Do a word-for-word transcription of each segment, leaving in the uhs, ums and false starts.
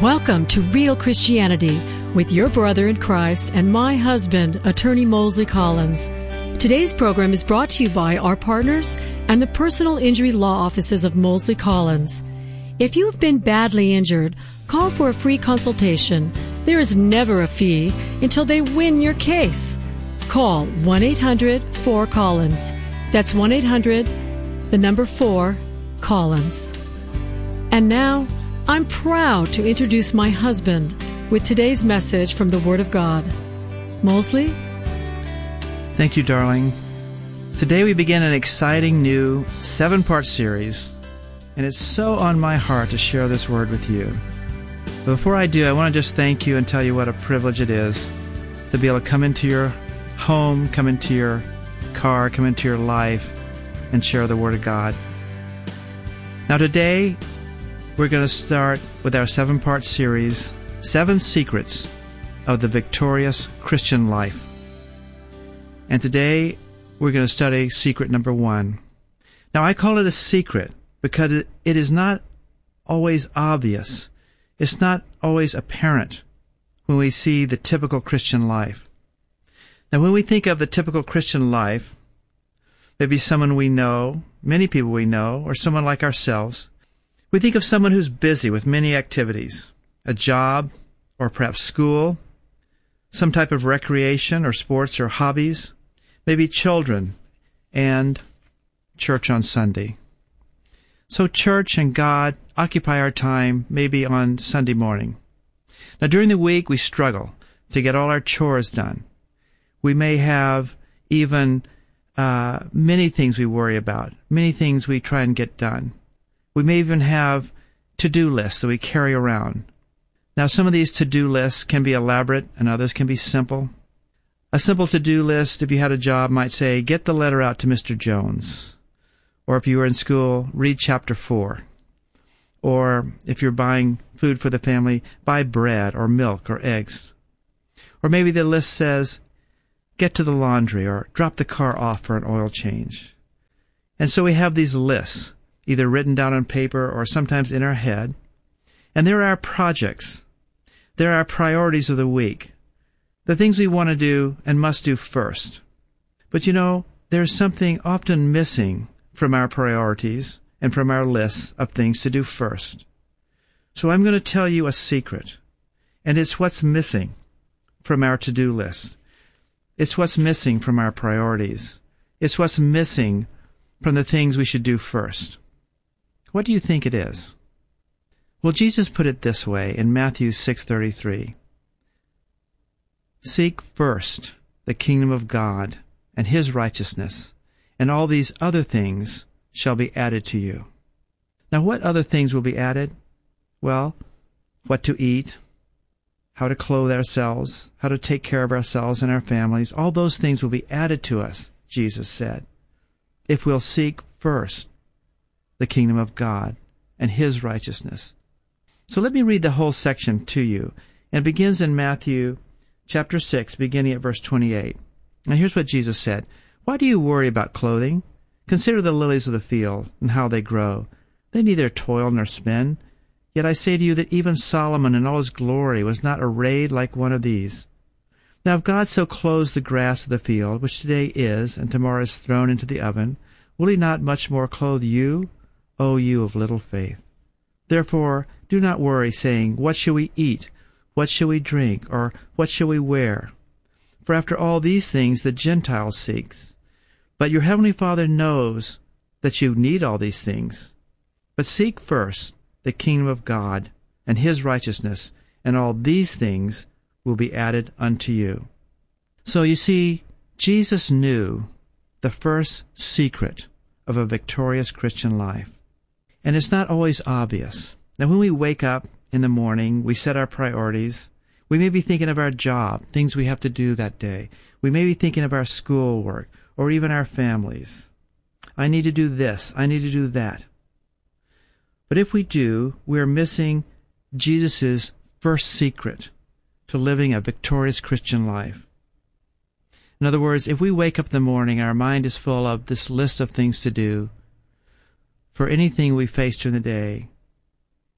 Welcome to Real Christianity with your brother in Christ and my husband, Attorney Mosley Collins. Today's program is brought to you by our partners and the personal injury law offices of Mosley Collins. If you have been badly injured, call for a free consultation. There is never a fee until they win your case. Call one eight hundred four Collins. That's one eight hundred, the number four, Collins. And now, I'm proud to introduce my husband with today's message from the Word of God. Mosley? Thank you, darling. Today we begin an exciting new seven-part series, and it's so on my heart to share this word with you. But before I do, I want to just thank you and tell you what a privilege it is to be able to come into your home, come into your car, come into your life, and share the Word of God. Now today, we're going to start with our seven-part series, Seven Secrets of the Victorious Christian Life. And today, we're going to study secret number one. Now, I call it a secret because it, it is not always obvious. It's not always apparent when we see the typical Christian life. Now, when we think of the typical Christian life, maybe someone we know, many people we know, or someone like ourselves, we think of someone who's busy with many activities, a job, or perhaps school, some type of recreation or sports or hobbies, maybe children, and church on Sunday. So church and God occupy our time maybe on Sunday morning. Now during the week we struggle to get all our chores done. We may have even uh, many things we worry about, many things we try and get done. We may even have to-do lists that we carry around. Now, some of these to-do lists can be elaborate and others can be simple. A simple to-do list, if you had a job, might say, get the letter out to Mister Jones. Or if you were in school, read chapter four. Or if you're buying food for the family, buy bread or milk or eggs. Or maybe the list says, get to the laundry or drop the car off for an oil change. And so we have these lists, either written down on paper or sometimes in our head. And there are our projects. There are our priorities of the week, the things we want to do and must do first. But you know, there's something often missing from our priorities and from our lists of things to do first. So I'm going to tell you a secret, and it's what's missing from our to-do list. It's what's missing from our priorities. It's what's missing from the things we should do first. What do you think it is? Well, Jesus put it this way in Matthew six thirty-three. Seek first the kingdom of God and His righteousness, and all these other things shall be added to you. Now, what other things will be added? Well, what to eat, how to clothe ourselves, how to take care of ourselves and our families, all those things will be added to us, Jesus said, if we'll seek first the kingdom of God and His righteousness. So let me read the whole section to you. And it begins in Matthew chapter six, beginning at verse twenty-eight. And here's what Jesus said. Why do you worry about clothing? Consider the lilies of the field and how they grow. They neither toil nor spin. Yet I say to you that even Solomon in all his glory was not arrayed like one of these. Now if God so clothes the grass of the field, which today is and tomorrow is thrown into the oven, will He not much more clothe you, O you of little faith? Therefore, do not worry, saying, what shall we eat? What shall we drink? Or what shall we wear? For after all these things the Gentile seeks. But your heavenly Father knows that you need all these things. But seek first the kingdom of God and His righteousness, and all these things will be added unto you. So you see, Jesus knew the first secret of a victorious Christian life. And it's not always obvious. Now, when we wake up in the morning, we set our priorities. We may be thinking of our job, things we have to do that day. We may be thinking of our schoolwork or even our families. I need to do this. I need to do that. But if we do, we're missing Jesus' first secret to living a victorious Christian life. In other words, if we wake up in the morning, our mind is full of this list of things to do for anything we face during the day,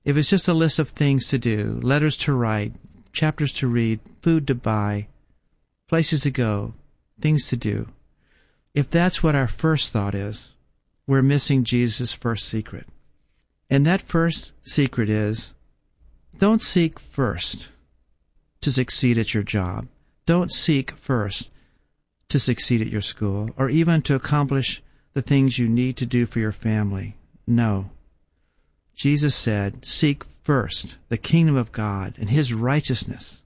if it's just a list of things to do, letters to write, chapters to read, food to buy, places to go, things to do, if that's what our first thought is, we're missing Jesus' first secret. And that first secret is, don't seek first to succeed at your job. Don't seek first to succeed at your school, or even to accomplish the things you need to do for your family. No. Jesus said, seek first the kingdom of God and His righteousness.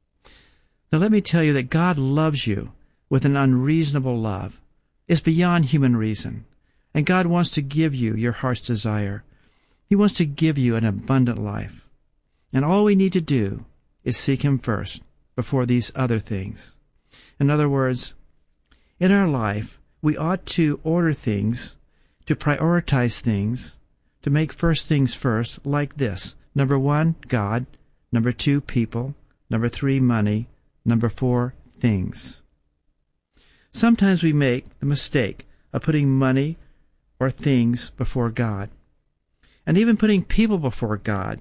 Now let me tell you that God loves you with an unreasonable love. It's beyond human reason. And God wants to give you your heart's desire. He wants to give you an abundant life. And all we need to do is seek Him first before these other things. In other words, in our life, we ought to order things, to prioritize things, to make first things first, like this. Number one, God. Number two, people. Number three, money. Number four, things. Sometimes we make the mistake of putting money or things before God. And even putting people before God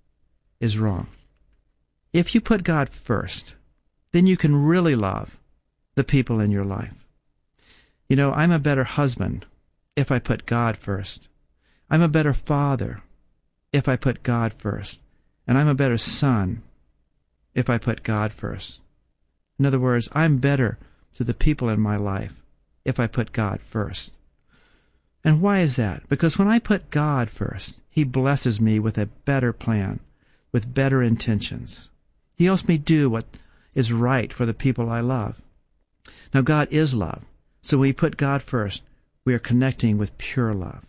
is wrong. If you put God first, then you can really love the people in your life. You know, I'm a better husband if I put God first. I'm a better father if I put God first. And I'm a better son if I put God first. In other words, I'm better to the people in my life if I put God first. And why is that? Because when I put God first, He blesses me with a better plan, with better intentions. He helps me do what is right for the people I love. Now, God is love. So when we put God first, we are connecting with pure love.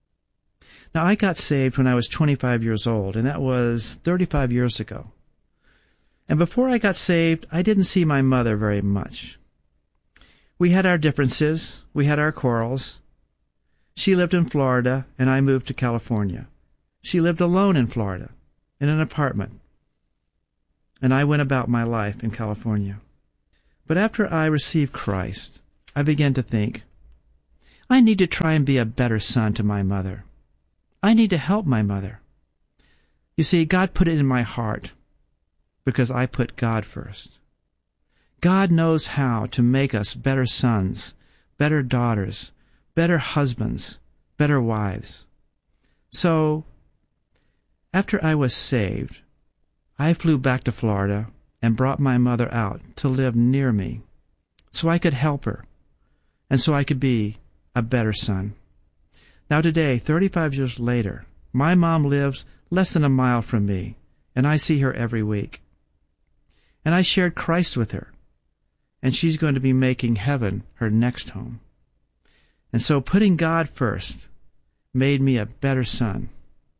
Now, I got saved when I was twenty-five years old, and that was thirty-five years ago. And before I got saved, I didn't see my mother very much. We had our differences. We had our quarrels. She lived in Florida, and I moved to California. She lived alone in Florida, in an apartment. And I went about my life in California. But after I received Christ, I began to think, I need to try and be a better son to my mother. I need to help my mother. You see, God put it in my heart because I put God first. God knows how to make us better sons, better daughters, better husbands, better wives. So, after I was saved, I flew back to Florida and brought my mother out to live near me so I could help her and so I could be a better son. Now today, thirty-five years later, my mom lives less than a mile from me, and I see her every week. And I shared Christ with her, and she's going to be making heaven her next home. And so putting God first made me a better son.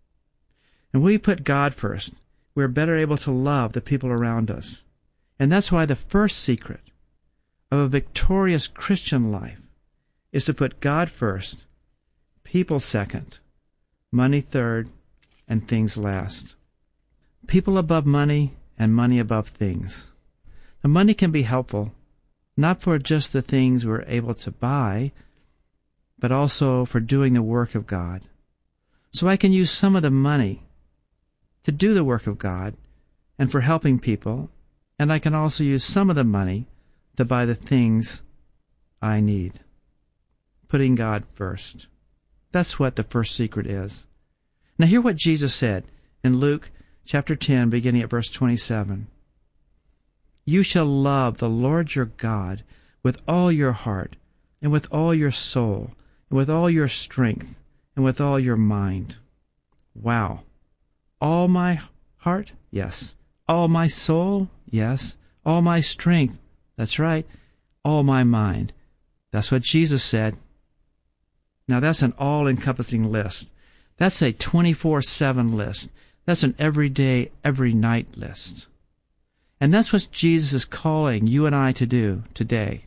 And when we put God first, we're better able to love the people around us. And that's why the first secret of a victorious Christian life is to put God first, people second, money third, and things last. People above money and money above things. Now, money can be helpful, not for just the things we're able to buy, but also for doing the work of God. So I can use some of the money to do the work of God and for helping people, and I can also use some of the money to buy the things I need. Putting God first. That's what the first secret is. Now hear what Jesus said in Luke chapter ten, beginning at verse twenty-seven. You shall love the Lord your God with all your heart, and with all your soul, and with all your strength, and with all your mind. Wow. All my heart? Yes. All my soul? Yes. All my strength? That's right. All my mind. That's what Jesus said. Now that's an all-encompassing list. That's a twenty-four seven list. That's an everyday, every night list. And that's what Jesus is calling you and I to do today.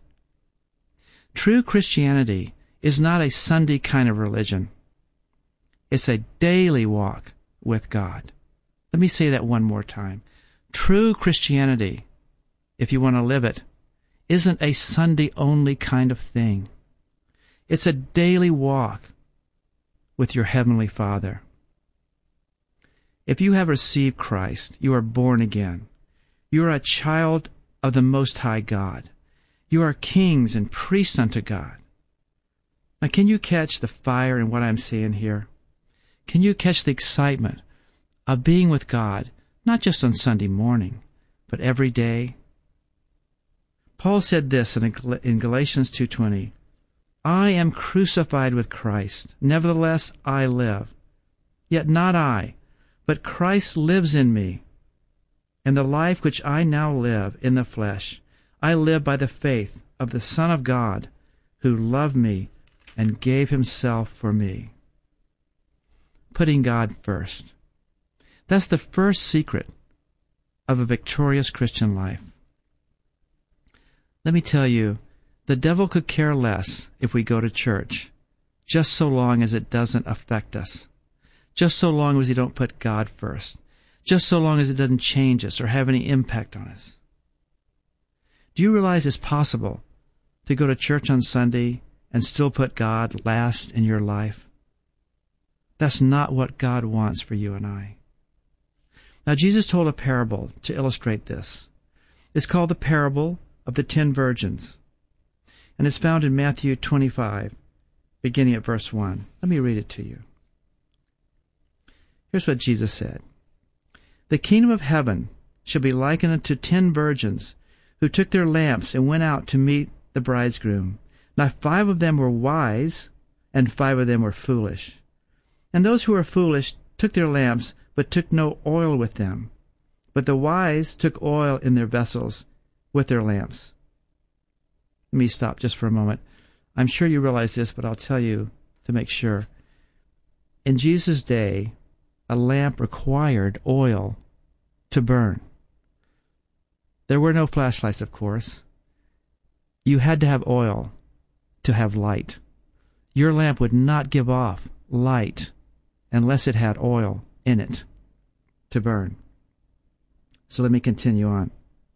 True Christianity is not a Sunday kind of religion. It's a daily walk with God. Let me say that one more time. True Christianity, if you want to live it, isn't a Sunday-only kind of thing. It's a daily walk with your Heavenly Father. If you have received Christ, you are born again. You are a child of the Most High God. You are kings and priests unto God. Now, can you catch the fire in what I'm saying here? Can you catch the excitement of being with God, not just on Sunday morning, but every day? Paul said this in Galatians two twenty, I am crucified with Christ. Nevertheless, I live. Yet not I, but Christ lives in me. And the life which I now live in the flesh, I live by the faith of the Son of God, who loved me and gave himself for me. Putting God first. That's the first secret of a victorious Christian life. Let me tell you, the devil could care less if we go to church, just so long as it doesn't affect us, just so long as we don't put God first, just so long as it doesn't change us or have any impact on us. Do you realize it's possible to go to church on Sunday and still put God last in your life? That's not what God wants for you and I. Now, Jesus told a parable to illustrate this. It's called the parable of the ten virgins, and it's found in Matthew twenty-five, beginning at verse one. Let me read it to you. Here's what Jesus said. The kingdom of heaven shall be likened unto ten virgins, who took their lamps and went out to meet the bridegroom. Now five of them were wise, and five of them were foolish. And those who were foolish took their lamps, but took no oil with them. But the wise took oil in their vessels with their lamps. Let me stop just for a moment. I'm sure you realize this, but I'll tell you to make sure. In Jesus' day, a lamp required oil to burn. There were no flashlights, of course. You had to have oil to have light. Your lamp would not give off light unless it had oil in it to burn. So let me continue on.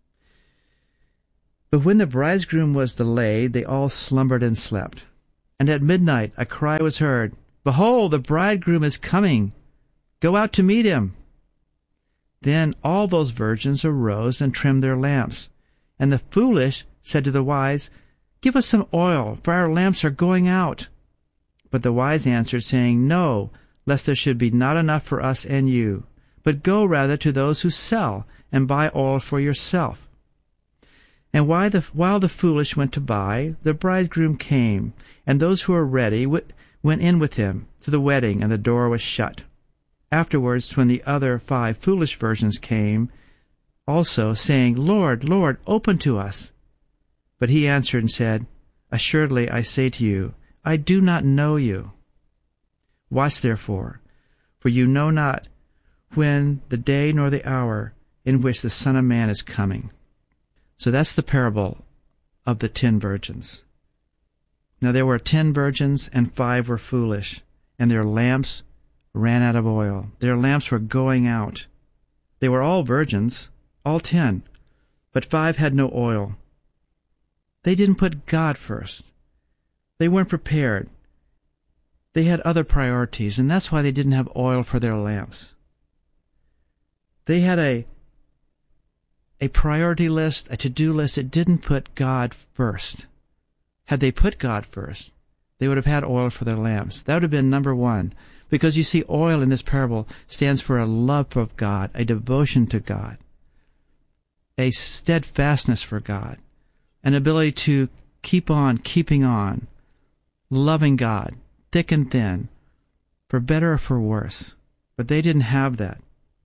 But when the bridegroom was delayed, they all slumbered and slept. And at midnight a cry was heard, Behold, the bridegroom is coming. Go out to meet him. Then all those virgins arose and trimmed their lamps. And the foolish said to the wise, Give us some oil, for our lamps are going out. But the wise answered, saying, No, lest there should be not enough for us and you. But go rather to those who sell, and buy oil for yourself. And while the, while the foolish went to buy, the bridegroom came, and those who were ready w- went in with him to the wedding, and the door was shut. Afterwards, when the other five foolish virgins came, also saying, Lord, Lord, open to us. But he answered and said, Assuredly I say to you, I do not know you. Watch therefore, for you know not when the day nor the hour in which the Son of Man is coming. So that's the parable of the ten virgins. Now there were ten virgins, and five were foolish, and their lamps ran out of oil. Their lamps were going out. They were all virgins, all ten, but five had no oil. They didn't put God first. They weren't prepared. They had other priorities, and that's why they didn't have oil for their lamps. They had a a priority list, a to-do list. It didn't put God first. Had they put God first, they would have had oil for their lamps. That would have been number one. Because you see, oil in this parable stands for a love of God, a devotion to God, a steadfastness for God, an ability to keep on keeping on, loving God, thick and thin, for better or for worse. But they didn't have that.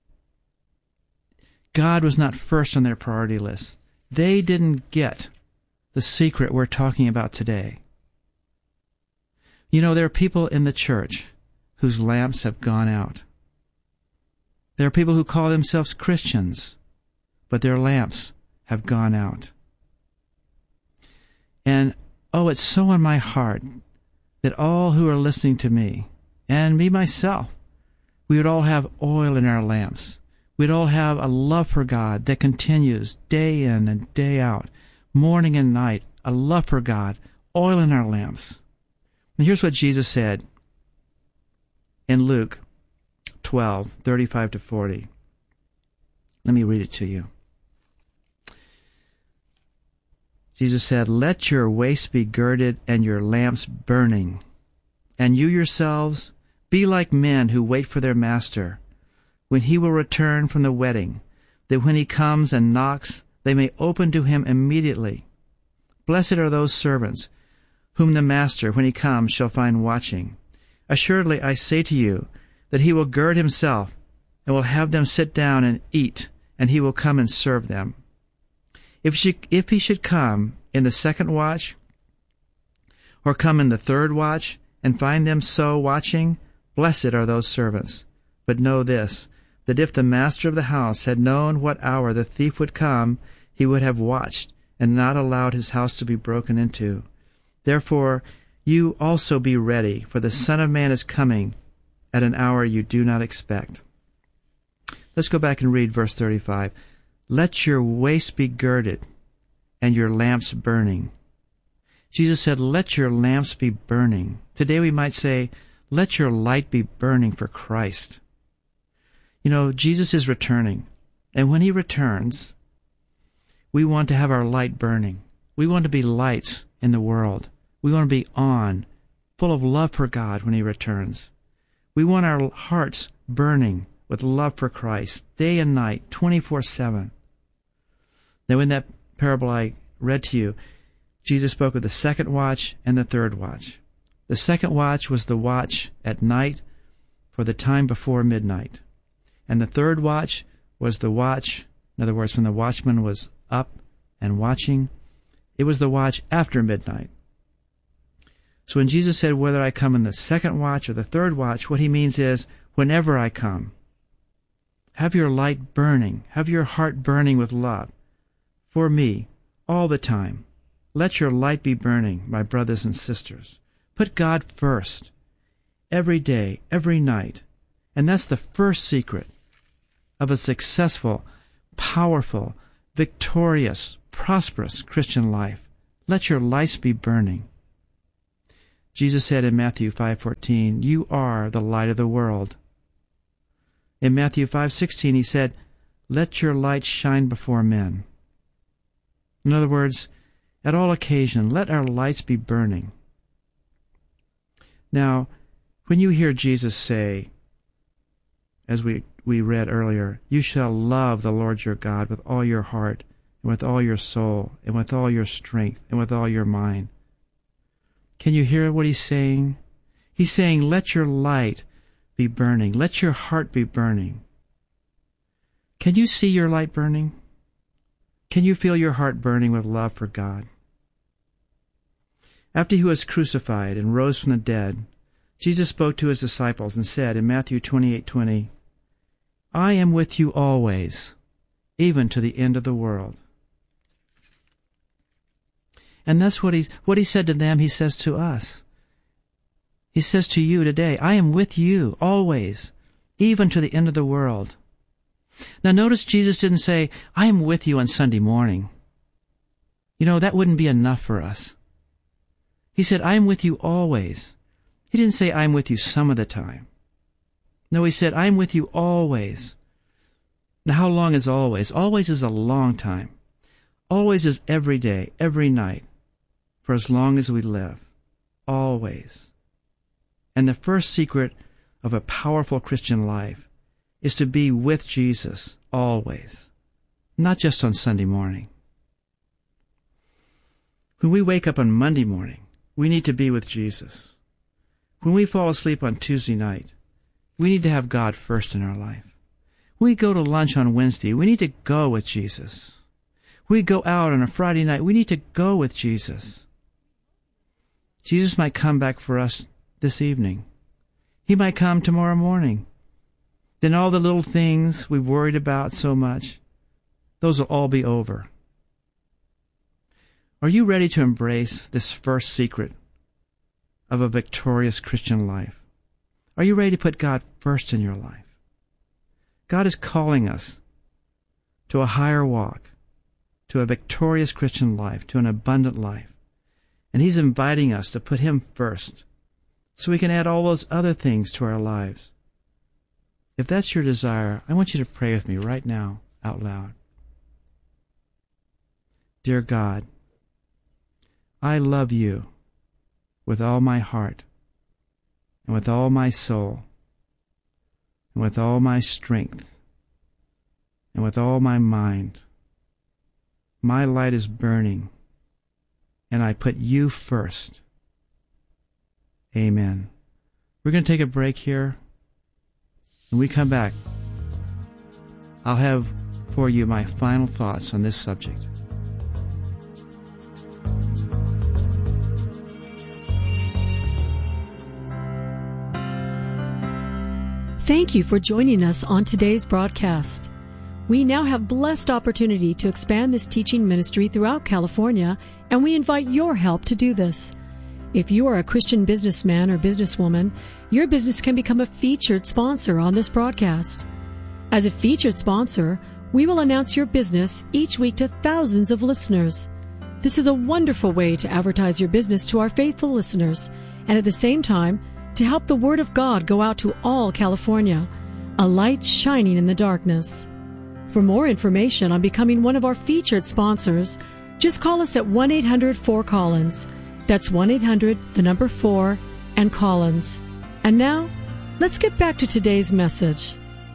God was not first on their priority list. They didn't get the secret we're talking about today. You know, there are people in the church whose lamps have gone out. There are people who call themselves Christians, but their lamps have gone out. And, oh, it's so on my heart that all who are listening to me, and me myself, we would all have oil in our lamps. We'd all have a love for God that continues day in and day out, morning and night, a love for God, oil in our lamps. And here's what Jesus said in Luke twelve, thirty-five to forty. Let me read it to you. Jesus said, "Let your waist be girded and your lamps burning. And you yourselves be like men who wait for their master, when he will return from the wedding, that when he comes and knocks, they may open to him immediately. Blessed are those servants whom the master, when he comes, shall find watching. Assuredly, I say to you, that he will gird himself, and will have them sit down and eat, and he will come and serve them. If she, if he should come in the second watch, or come in the third watch, and find them so watching, blessed are those servants. But know this, that if the master of the house had known what hour the thief would come, he would have watched, and not allowed his house to be broken into. Therefore you also be ready, for the Son of Man is coming at an hour you do not expect." Let's go back and read verse thirty-five. "Let your waist be girded, and your lamps burning." Jesus said, let your lamps be burning. Today we might say, let your light be burning for Christ. You know, Jesus is returning, and when he returns, we want to have our light burning. We want to be lights in the world. We want to be on, full of love for God when he returns. We want our hearts burning with love for Christ, day and night, twenty-four seven. Now, in that parable I read to you, Jesus spoke of the second watch and the third watch. The second watch was the watch at night for the time before midnight. And the third watch was the watch, in other words, when the watchman was up and watching, it was the watch after midnight. So when Jesus said, whether I come in the second watch or the third watch, what he means is, whenever I come, have your light burning, have your heart burning with love for me all the time. Let your light be burning, my brothers and sisters. Put God first, every day, every night. And that's the first secret of a successful, powerful, victorious, prosperous Christian life. Let your lights be burning. Jesus said in Matthew five fourteen, you are the light of the world. In Matthew five sixteen, he said, let your light shine before men. In other words, at all occasion, let our lights be burning. Now, when you hear Jesus say, as we, we read earlier, you shall love the Lord your God with all your heart, and with all your soul, and with all your strength, and with all your mind. Can you hear what he's saying? He's saying, let your light be burning. Let your heart be burning. Can you see your light burning? Can you feel your heart burning with love for God? After he was crucified and rose from the dead, Jesus spoke to his disciples and said in Matthew twenty-eight twenty, I am with you always, even to the end of the world. And that's what he, what he said to them, he says to us. He says to you today, I am with you always, even to the end of the world. Now notice Jesus didn't say, I am with you on Sunday morning. You know, that wouldn't be enough for us. He said, I am with you always. He didn't say, I am with you some of the time. No, he said, I am with you always. Now, how long is always? Always is a long time. Always is every day, every night, for as long as we live. Always. And the first secret of a powerful Christian life is to be with Jesus always, not just on Sunday morning. When we wake up on Monday morning, we need to be with Jesus. When we fall asleep on Tuesday night, we need to have God first in our life. When we go to lunch on Wednesday, we need to go with Jesus. When we go out on a Friday night, we need to go with Jesus. Jesus might come back for us this evening. He might come tomorrow morning. Then all the little things we've worried about so much, those will all be over. Are you ready to embrace this first secret of a victorious Christian life? Are you ready to put God first in your life? God is calling us to a higher walk, to a victorious Christian life, to an abundant life. And he's inviting us to put him first so we can add all those other things to our lives. If that's your desire, I want you to pray with me right now, out loud. Dear God, I love you with all my heart, and with all my soul, and with all my strength, and with all my mind. My light is burning, and I put you first. Amen. We're going to take a break here. When we come back, I'll have for you my final thoughts on this subject. Thank you for joining us on today's broadcast. We now have blessed opportunity to expand this teaching ministry throughout California, and we invite your help to do this. If you are a Christian businessman or businesswoman, your business can become a featured sponsor on this broadcast. As a featured sponsor, we will announce your business each week to thousands of listeners. This is a wonderful way to advertise your business to our faithful listeners, and at the same time, to help the Word of God go out to all California, a light shining in the darkness. For more information on becoming one of our featured sponsors, just call us at one eight hundred four Collins. That's one eight hundred, the number four, and Collins. And now, let's get back to today's message.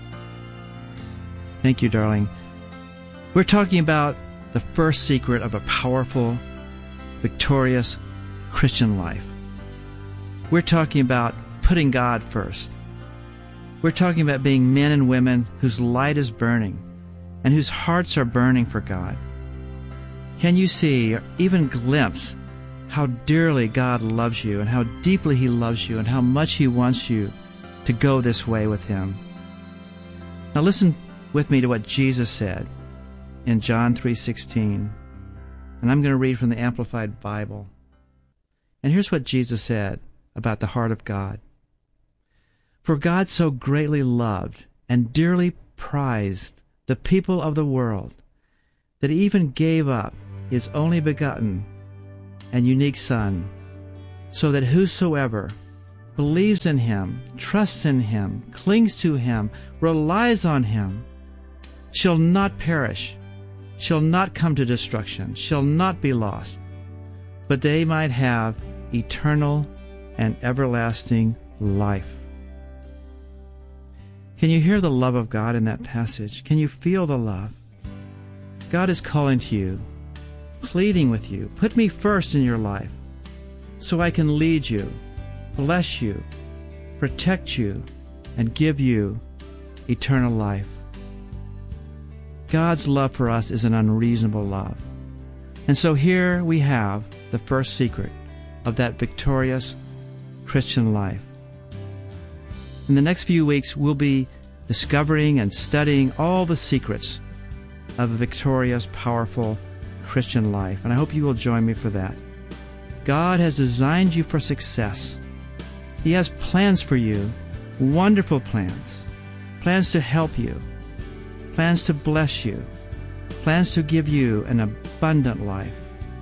Thank you, darling. We're talking about the first secret of a powerful, victorious Christian life. We're talking about putting God first. We're talking about being men and women whose light is burning and whose hearts are burning for God. Can you see or even glimpse how dearly God loves you and how deeply He loves you and how much He wants you to go this way with Him? Now listen with me to what Jesus said in John three sixteen. And I'm going to read from the Amplified Bible. And here's what Jesus said about the heart of God. For God so greatly loved and dearly prized the people of the world that He even gave up His only begotten and unique Son, so that whosoever believes in Him, trusts in Him, clings to Him, relies on Him, shall not perish, shall not come to destruction, shall not be lost, but they might have eternal and everlasting life. Can you hear the love of God in that passage? Can you feel the love? God is calling to you, pleading with you, put me first in your life so I can lead you, bless you, protect you, and give you eternal life. God's love for us is an unreasonable love. And so here we have the first secret of that victorious Christian life. In the next few weeks, we'll be discovering and studying all the secrets of a victorious, powerful Christian life, and I hope you will join me for that. God has designed you for success. He has plans for you, wonderful plans, plans to help you, plans to bless you, plans to give you an abundant life.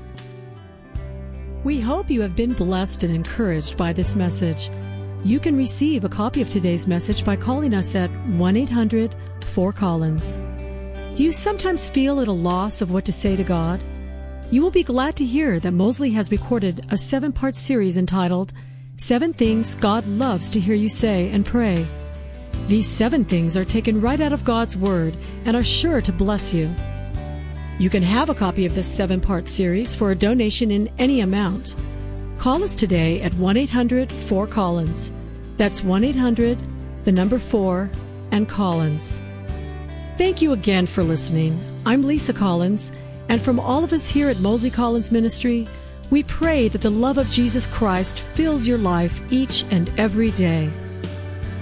We hope you have been blessed and encouraged by this message. You can receive a copy of today's message by calling us at one eight hundred four Collins. Do you sometimes feel at a loss of what to say to God? You will be glad to hear that Mosley has recorded a seven-part series entitled Seven Things God Loves to Hear You Say and Pray. These seven things are taken right out of God's Word and are sure to bless you. You can have a copy of this seven-part series for a donation in any amount. Call us today at one eight hundred four Collins. That's one eight hundred, the number four, and Collins. Thank you again for listening. I'm Lisa Collins, and from all of us here at Mosley Collins Ministry, we pray that the love of Jesus Christ fills your life each and every day.